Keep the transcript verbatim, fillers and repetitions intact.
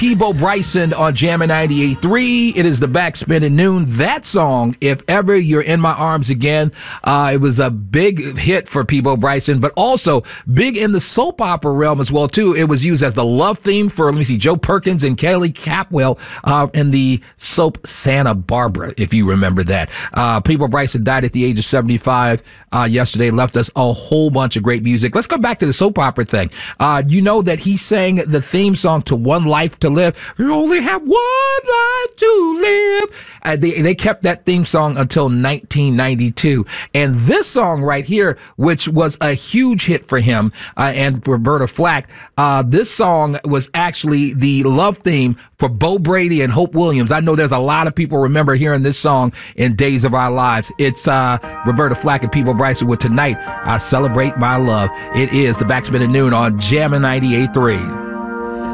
Peabo Bryson on Jammin' ninety-eight point three. It is the Backspin at Noon. That song, If Ever You're in My Arms Again, uh, it was a big hit for Peabo Bryson, but also big in the soap opera realm as well, too. It was used as the love theme for, let me see, Joe Perkins and Kelly Capwell uh, in the soap Santa Barbara, if you remember that. Uh, Peabo Bryson died at the age of seventy-five uh, yesterday, left us a whole bunch of great music. Let's go back to the soap opera thing. Uh, you know that he sang the theme song to One Life to Live. You only have one life to live. Uh, they, they kept that theme song until nineteen ninety-two. And this song right here, which was a huge hit for him uh, and Roberta Flack, uh, this song was actually the love theme for Bo Brady and Hope Williams. I know there's a lot of people remember hearing this song in Days of Our Lives. It's uh, Roberta Flack and Peabo Bryson with Tonight I Celebrate My Love. It is the Backspin at Noon on Jammin' ninety-eight point three.